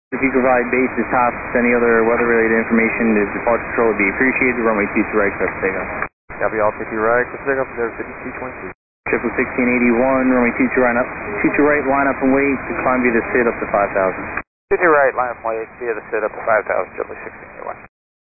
If you provide bases, tops, any other weather-related information, the departure control would be appreciated. Runway 22 right, clear for takeoff. Copy, all 50 right, clear for takeoff, 5222. 1681, runway 22 right, 22 right, line up and wait to climb via the SID up to 5,000. 52 right, line up and wait, via the SID up to 5,000, 60.